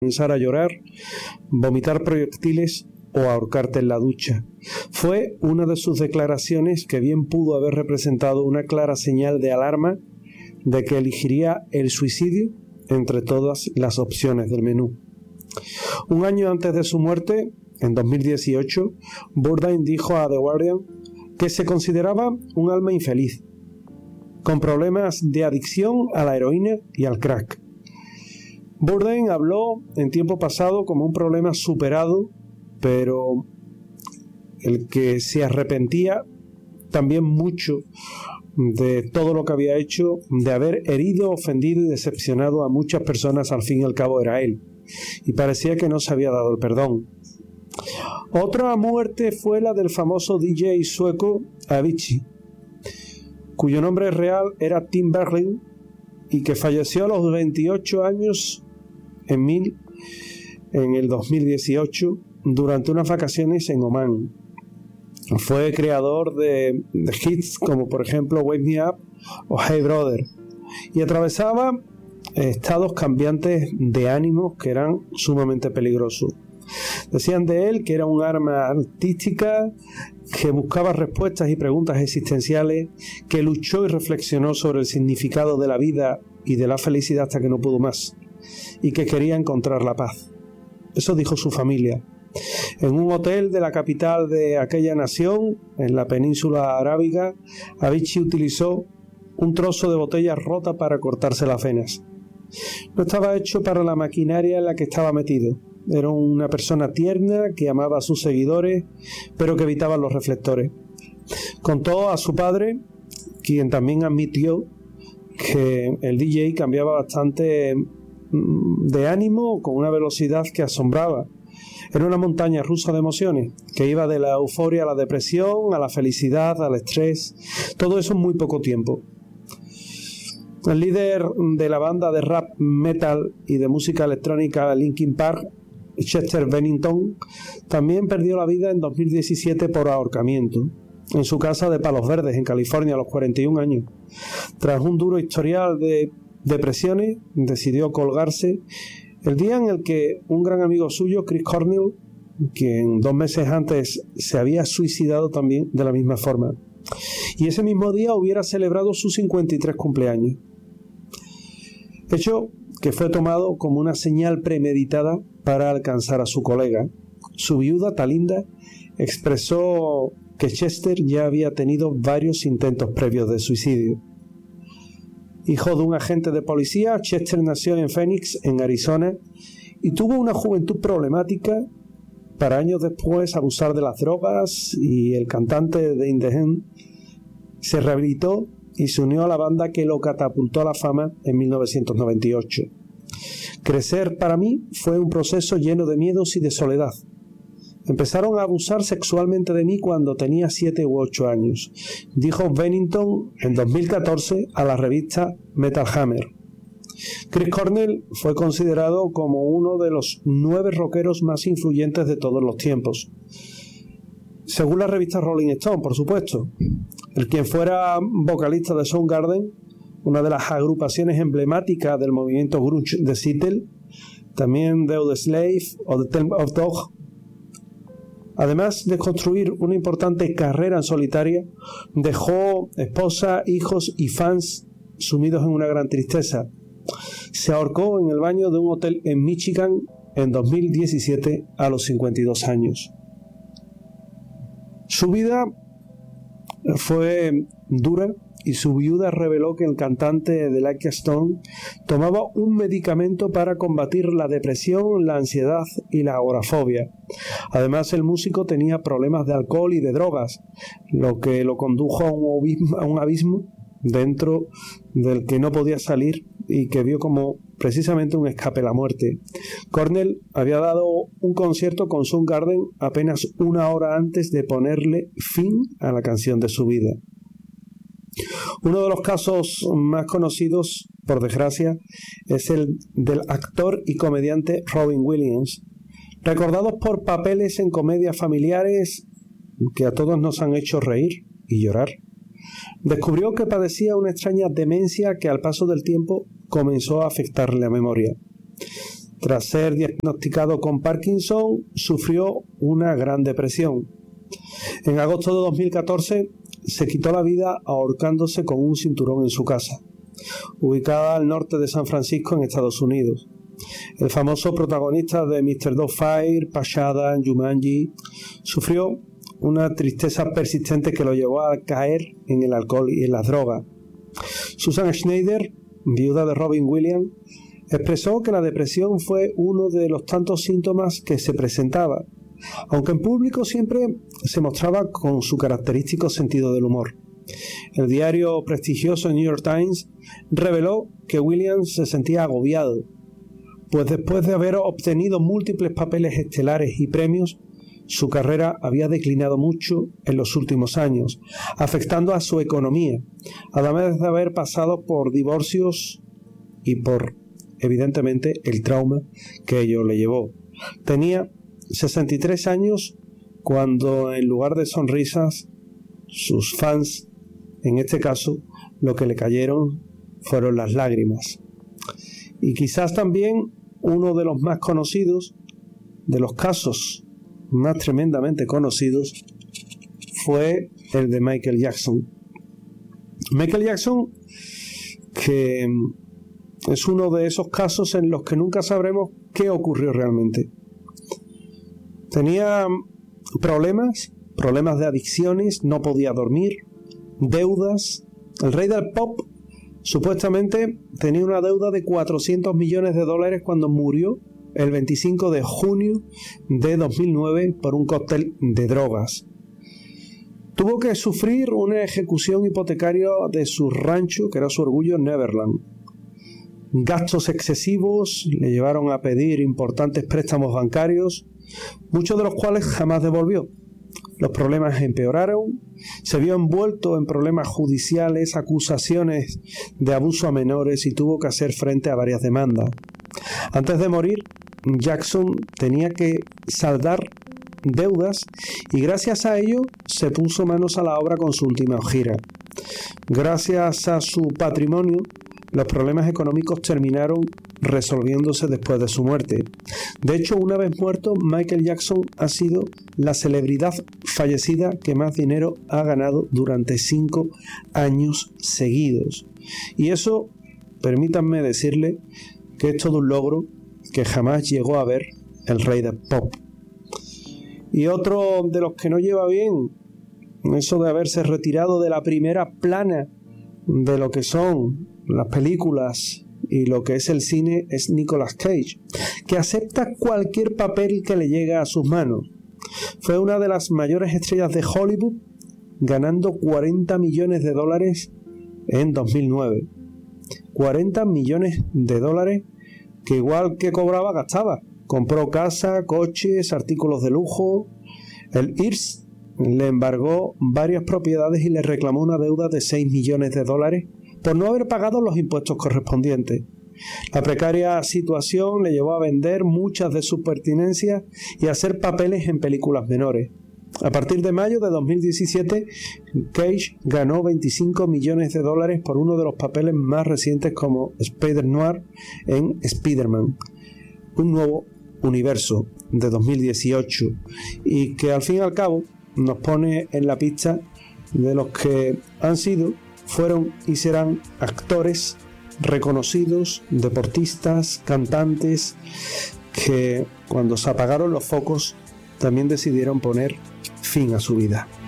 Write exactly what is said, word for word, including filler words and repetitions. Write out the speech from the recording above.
comenzar a llorar, vomitar proyectiles o ahorcarte en la ducha. Fue una de sus declaraciones que bien pudo haber representado una clara señal de alarma de que elegiría el suicidio entre todas las opciones del menú. Un año antes de su muerte, en dos mil dieciocho, Bourdain dijo a The Guardian que se consideraba un alma infeliz, con problemas de adicción a la heroína y al crack. Bourdain habló en tiempo pasado como un problema superado, pero el que se arrepentía también mucho de todo lo que había hecho, de haber herido, ofendido y decepcionado a muchas personas. Al fin y al cabo era él, y parecía que no se había dado el perdón. Otra muerte fue la del famoso D J sueco Avicii, cuyo nombre real era Tim Bergling y que falleció a los veintiocho años en, mil, en el dos mil dieciocho durante unas vacaciones en Omán. Fue creador de, de hits como por ejemplo Wake Me Up o Hey Brother, y atravesaba estados cambiantes de ánimos que eran sumamente peligrosos. Decían de él que era un arma artística, que buscaba respuestas y preguntas existenciales, que luchó y reflexionó sobre el significado de la vida y de la felicidad hasta que no pudo más, y que quería encontrar la paz. Eso dijo su familia. En un hotel de la capital de aquella nación, en la península arábiga, Avicii utilizó un trozo de botella rota para cortarse las venas. No estaba hecho para la maquinaria en la que estaba metido. Era una persona tierna que amaba a sus seguidores, pero que evitaba los reflectores. Contó a su padre, quien también admitió que el D J cambiaba bastante de ánimo con una velocidad que asombraba. Era una montaña rusa de emociones, que iba de la euforia a la depresión, a la felicidad, al estrés, todo eso en muy poco tiempo. El líder de la banda de rap metal y de música electrónica Linkin Park, Chester Bennington, también perdió la vida en dos mil diecisiete por ahorcamiento, en su casa de Palos Verdes, en California, a los cuarenta y un años. Tras un duro historial de depresiones, decidió colgarse el día en el que un gran amigo suyo, Chris Cornell, quien dos meses antes se había suicidado también de la misma forma, y ese mismo día hubiera celebrado su cincuenta y tres cumpleaños. Hecho que fue tomado como una señal premeditada para alcanzar a su colega. Su viuda, Talinda, expresó que Chester ya había tenido varios intentos previos de suicidio. Hijo de un agente de policía, Chester nació en Phoenix, en Arizona, y tuvo una juventud problemática para años después abusar de las drogas, y el cantante de In The End se rehabilitó y se unió a la banda que lo catapultó a la fama en mil novecientos noventa y ocho. Crecer para mí fue un proceso lleno de miedos y de soledad. Empezaron a abusar sexualmente de mí cuando tenía siete u ocho años, dijo Bennington en dos mil catorce a la revista Metal Hammer. Chris Cornell fue considerado como uno de los nueve rockeros más influyentes de todos los tiempos, según la revista Rolling Stone, por supuesto. El quien fuera vocalista de Soundgarden, una de las agrupaciones emblemáticas del movimiento grunge de Seattle, también de Audioslave o The Temple of Dog. Además de construir una importante carrera en solitaria, dejó esposa, hijos y fans sumidos en una gran tristeza. Se ahorcó en el baño de un hotel en Michigan en dos mil diecisiete a los cincuenta y dos años. Su vida fue dura y su viuda reveló que el cantante de Like a Stone tomaba un medicamento para combatir la depresión, la ansiedad y la agorafobia. Además, el músico tenía problemas de alcohol y de drogas, lo que lo condujo a un abismo, a un abismo dentro del que no podía salir y que vio como precisamente un escape a la muerte. Cornell había dado un concierto con Soundgarden apenas una hora antes de ponerle fin a la canción de su vida. Uno de los casos más conocidos, por desgracia, es el del actor y comediante Robin Williams, recordados por papeles en comedias familiares que a todos nos han hecho reír y llorar. Descubrió que padecía una extraña demencia que al paso del tiempo comenzó a afectarle la memoria. Tras ser diagnosticado con Parkinson, sufrió una gran depresión. En agosto de dos mil catorce se quitó la vida ahorcándose con un cinturón en su casa, ubicada al norte de San Francisco, en Estados Unidos. El famoso protagonista de míster Doubtfire, Pashada, Jumanji, sufrió una tristeza persistente que lo llevó a caer en el alcohol y en las drogas. Susan Schneider, viuda de Robin Williams, expresó que la depresión fue uno de los tantos síntomas que se presentaba, aunque en público siempre se mostraba con su característico sentido del humor. El diario prestigioso New York Times reveló que Williams se sentía agobiado, pues después de haber obtenido múltiples papeles estelares y premios, su carrera había declinado mucho en los últimos años, afectando a su economía, además de haber pasado por divorcios y por, evidentemente, el trauma que ello le llevó. Tenía sesenta y tres años cuando, en lugar de sonrisas, sus fans, en este caso, lo que le cayeron fueron las lágrimas. Y quizás también uno de los más conocidos, de los casos más tremendamente conocidos, fue el de Michael Jackson. Michael Jackson, que es uno de esos casos en los que nunca sabremos qué ocurrió realmente. Tenía problemas, problemas de adicciones, no podía dormir, deudas. El rey del pop supuestamente tenía una deuda de cuatrocientos millones de dólares cuando murió el veinticinco de junio de dos mil nueve por un cóctel de drogas. Tuvo que sufrir una ejecución hipotecaria de su rancho, que era su orgullo, Neverland. Gastos excesivos le llevaron a pedir importantes préstamos bancarios, muchos de los cuales jamás devolvió. Los problemas empeoraron, se vio envuelto en problemas judiciales, acusaciones de abuso a menores y tuvo que hacer frente a varias demandas. Antes de morir, Jackson tenía que saldar deudas y gracias a ello se puso manos a la obra con su última gira. Gracias a su patrimonio, los problemas económicos terminaron resolviéndose después de su muerte. De hecho, una vez muerto, Michael Jackson ha sido la celebridad fallecida que más dinero ha ganado durante cinco años seguidos. Y eso, permítanme decirle, que es todo un logro que jamás llegó a ver el rey del pop. Y otro de los que no lleva bien, eso de haberse retirado de la primera plana de lo que son las películas y lo que es el cine, es Nicolas Cage, que acepta cualquier papel que le llegue a sus manos. Fue una de las mayores estrellas de Hollywood, ganando cuarenta millones de dólares en dos mil nueve. cuarenta millones de dólares que, igual que cobraba, gastaba. Compró casa, coches, artículos de lujo. El I R S le embargó varias propiedades y le reclamó una deuda de seis millones de dólares por no haber pagado los impuestos correspondientes. La precaria situación le llevó a vender muchas de sus pertenencias y a hacer papeles en películas menores. A partir de mayo de dos mil diecisiete, Cage ganó veinticinco millones de dólares por uno de los papeles más recientes como Spider-Noir en Spider-Man, un nuevo universo, de dos mil dieciocho, y que al fin y al cabo nos pone en la pista de los que han sido, fueron y serán actores reconocidos, deportistas, cantantes, que cuando se apagaron los focos también decidieron poner fin a su vida.